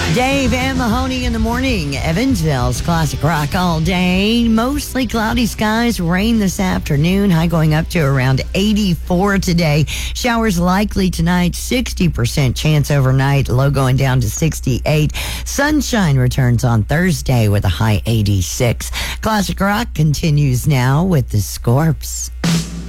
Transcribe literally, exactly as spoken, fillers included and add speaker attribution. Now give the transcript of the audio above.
Speaker 1: Dave and Mahoney in the morning. Evansville's classic rock all day. Mostly cloudy skies, rain this afternoon. High going up to around eighty-four today. Showers likely tonight, sixty percent chance overnight. Low going down to sixty-eight. Sunshine returns on Thursday with a high eighty-six. Classic rock continues now with the Scorps.